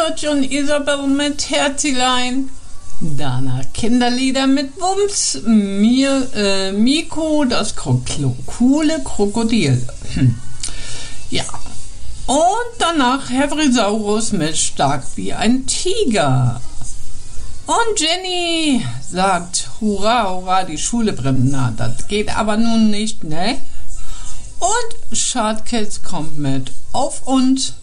George und Isabel mit Herzilein. Danach Kinderlieder mit Wumms, Miko, das coole Krokodil. Ja. Und danach Hebrisaurus mit Stark wie ein Tiger. Und Jenny sagt, hurra, hurra, die Schule brennt. Na, das geht aber nun nicht, ne? Und Schadkids kommt mit Auf uns.